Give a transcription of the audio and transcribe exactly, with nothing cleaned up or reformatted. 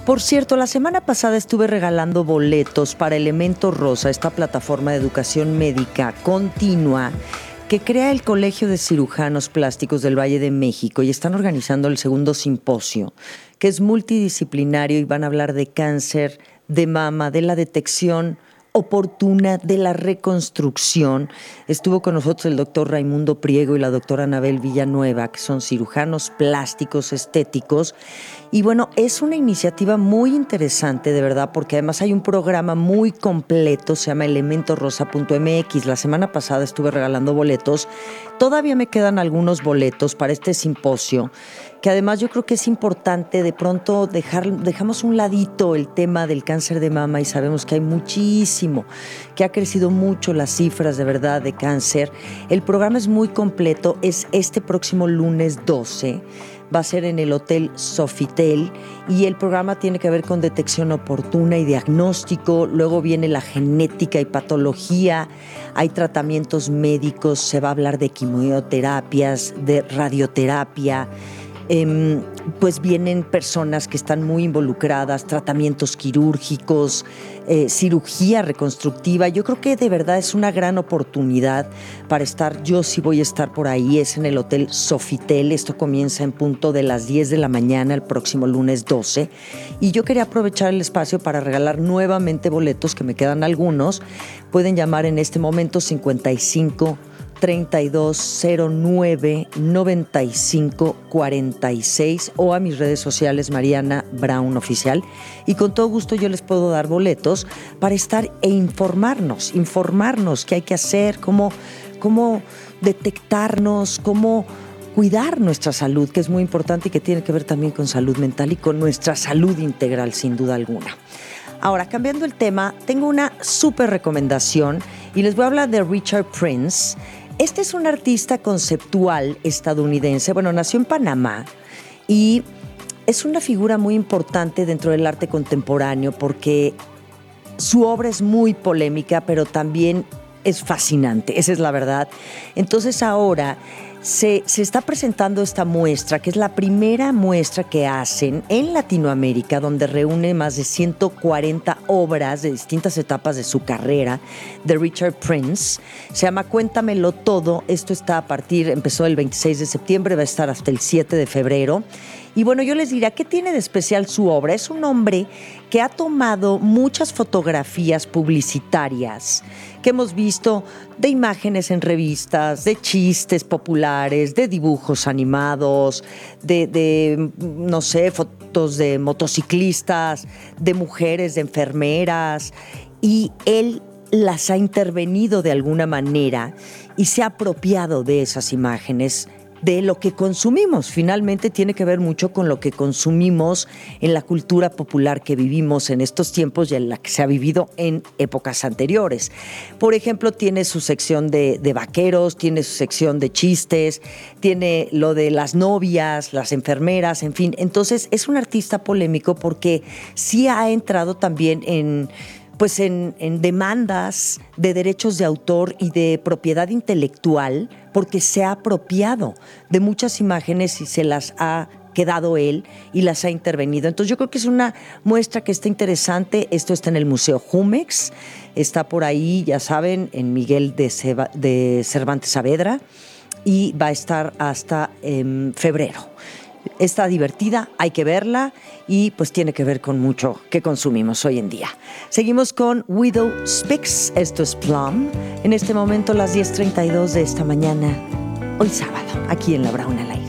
Por cierto, la semana pasada estuve regalando boletos para Elemento Rosa, esta plataforma de educación médica continua que crea el Colegio de Cirujanos Plásticos del Valle de México, y están organizando el segundo simposio, que es multidisciplinario, y van a hablar de cáncer de mama, de la detección oportuna, de la reconstrucción. Estuvo con nosotros el doctor Raimundo Priego y la doctora Anabel Villanueva, que son cirujanos plásticos estéticos. Y bueno, es una iniciativa muy interesante, de verdad, porque además hay un programa muy completo, se llama elemento rosa punto m x. La semana pasada estuve regalando boletos. Todavía me quedan algunos boletos para este simposio, que además yo creo que es importante de pronto dejar, dejamos un ladito el tema del cáncer de mama y sabemos que hay muchísimo, que ha crecido mucho las cifras de verdad de cáncer. El programa es muy completo, es este próximo lunes doce, va a ser en el Hotel Sofitel, y el programa tiene que ver con detección oportuna y diagnóstico. Luego viene la genética y patología, hay tratamientos médicos, se va a hablar de quimioterapias, de radioterapia. Eh, pues vienen personas que están muy involucradas, tratamientos quirúrgicos, eh, cirugía reconstructiva. Yo creo que de verdad es una gran oportunidad para estar. Yo sí voy a estar por ahí, es en el Hotel Sofitel. Esto comienza en punto de las diez de la mañana el próximo lunes doce, y yo quería aprovechar el espacio para regalar nuevamente boletos, que me quedan algunos. Pueden llamar en este momento cincuenta y cinco treinta y dos cero nueve noventa y cinco cuarenta y seis o a mis redes sociales Mariana Brown Oficial, y con todo gusto yo les puedo dar boletos para estar e informarnos, informarnos qué hay que hacer, cómo, cómo detectarnos, cómo cuidar nuestra salud, que es muy importante y que tiene que ver también con salud mental y con nuestra salud integral, sin duda alguna. Ahora, cambiando el tema, tengo una súper recomendación y les voy a hablar de Richard Prince. Este es un artista conceptual estadounidense. Bueno, nació en Panamá y es una figura muy importante dentro del arte contemporáneo porque su obra es muy polémica, pero también es fascinante, esa es la verdad. Entonces ahora se, se está presentando esta muestra, que es la primera muestra que hacen en Latinoamérica, donde reúne más de ciento cuarenta obras de distintas etapas de su carrera, de Richard Prince. Se llama Cuéntamelo Todo. Esto está a partir, empezó el veintiséis de septiembre, va a estar hasta el siete de febrero. Y bueno, yo les diría, ¿qué tiene de especial su obra? Es un hombre que ha tomado muchas fotografías publicitarias que hemos visto, de imágenes en revistas, de chistes populares, de dibujos animados, de, de no sé, fotos de motociclistas, de mujeres, de enfermeras, y él las ha intervenido de alguna manera y se ha apropiado de esas imágenes, de lo que consumimos. Finalmente tiene que ver mucho con lo que consumimos en la cultura popular que vivimos en estos tiempos y en la que se ha vivido en épocas anteriores. Por ejemplo, tiene su sección de, de vaqueros, tiene su sección de chistes, tiene lo de las novias, las enfermeras, en fin. Entonces es un artista polémico porque sí ha entrado también en... pues en, en demandas de derechos de autor y de propiedad intelectual, porque se ha apropiado de muchas imágenes y se las ha quedado él y las ha intervenido. Entonces yo creo que es una muestra que está interesante. Esto está en el Museo Jumex, está por ahí, ya saben, en Miguel de, Ceba, de Cervantes Saavedra, y va a estar hasta eh, febrero. Está divertida, hay que verla, y pues tiene que ver con mucho que consumimos hoy en día. Seguimos con Widow Speaks, esto es Plum. En este momento las diez treinta y dos de esta mañana, hoy sábado, aquí en La Brown al Aire.